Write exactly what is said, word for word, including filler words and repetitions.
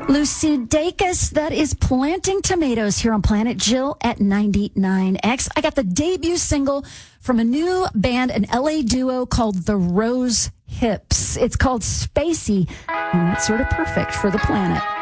Lucidacus, that is planting tomatoes here on Planet Jill at ninety-nine X. I got the debut single from a new band, an L A duo called the Rose Hips. It's called Spacey, and that's sort of perfect for the planet.